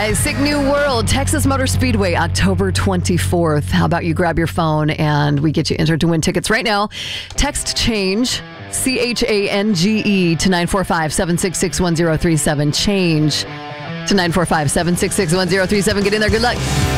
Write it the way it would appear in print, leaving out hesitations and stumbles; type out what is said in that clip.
Sick New World, Texas Motor Speedway, October 24th. How about you grab your phone and we get you entered to win tickets right now. Text CHANGE, CHANGE to 945-766-1037. Change to 945-766-1037. Get in there. Good luck.